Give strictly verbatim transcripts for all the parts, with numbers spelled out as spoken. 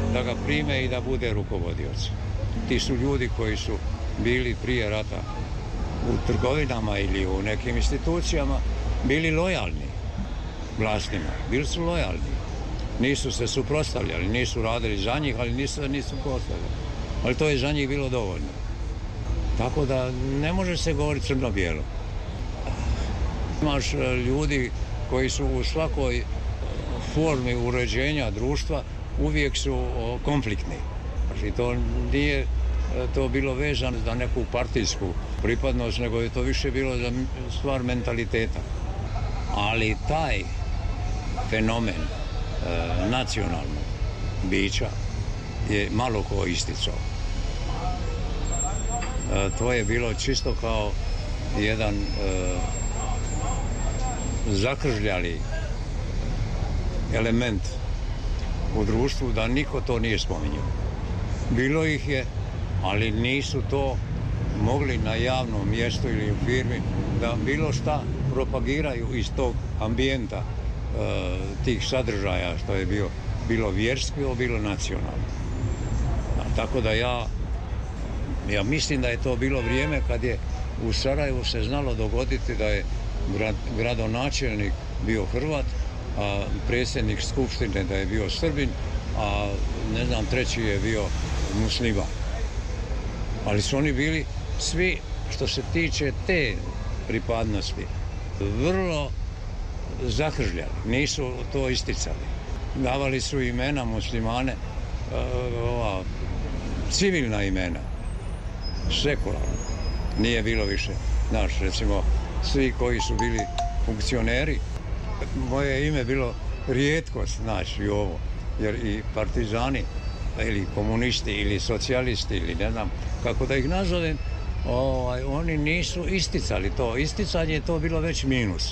da ga prime i da bude rukovodioc. Ti su ljudi koji su bili prije rata u trgovinama ili u nekim institucijama bili lojalni vlastima, bili su lojalni. Nisu se suprotstavljali, nisu radili za njih, ali nisu se nisu suprotstavljali. Ali to je za njih bilo dovoljno. Tako da ne može se govoriti crno-bijelo. Imaš ljudi koji su u svakoj formi uređenja društva uvijek su konfliktni. I to nije to bilo vezano za neku partijsku pripadnost, nego je to više bilo za stvar mentaliteta. Ali taj fenomen e, nacionalnog bića je malo ko isticao. E, to je bilo čisto kao jedan e, zakržljali element u društvu da niko to nije spominjao. Bilo ih je, ali nisu to mogli na javnom mjestu ili u firmi da bilo šta propagiraju iz tog ambijenta e, tih sadržaja što je bio, bilo vjersko, bilo nacionalno. A, tako da ja, ja mislim da je to bilo vrijeme kad je u Sarajevu se znalo dogoditi da je grad, gradonačelnik bio Hrvat, a predsjednik skupštine da je bio Srbin, a ne znam, treći je bio musliman. Ali su oni bili svi, što se tiče te pripadnosti, vrlo zakržljali, nisu to isticali. Davali su imena muslimane, ova, civilna imena, sekularno. Nije bilo više, znaš, recimo, svi koji su bili funkcioneri, moje ime bilo rijetkost, znači, i ovo, jer i partizani, ili komunisti, ili socijalisti, ili ne znam kako da ih nazovem, ovaj, oni nisu isticali to. Isticanje je to bilo već minus.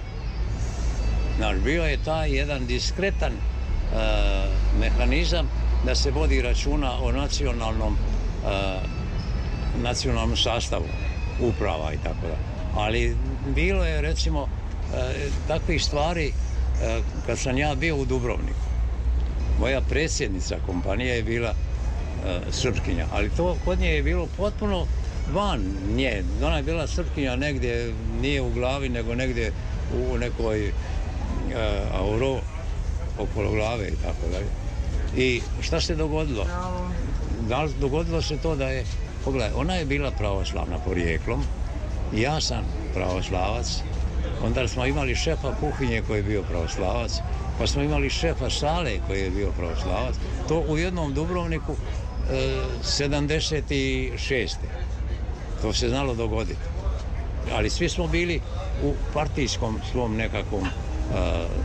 Znaš, bio je taj jedan diskretan e, mehanizam da se vodi računa o nacionalnom, e, nacionalnom sastavu uprava i tako da. Ali bilo je, recimo, e, takvih stvari e, kad sam ja bio u Dubrovniku. Moja predsjednica kompanije je bila e, Srpkinja, ali to kod nje je bilo potpuno van nje. Ona je bila Srpkinja negdje, nije u glavi, nego negdje u nekoj e, auro okolo glave i tako dalje. I šta se dogodilo? Da, dogodilo se to da je, pogledaj, ona je bila pravoslavna porijeklom, ja sam pravoslavac, onda smo imali šefa kuhinje koji je bio pravoslavac, pa smo imali šefa sale koji je bio pravoslavac. To u jednom Dubrovniku e, sedamdeset šeste. To se znalo dogoditi. Ali svi smo bili u partijskom svom nekakvom e,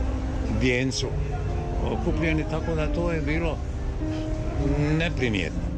vijencu okupljeni, tako da to je bilo neprimjetno.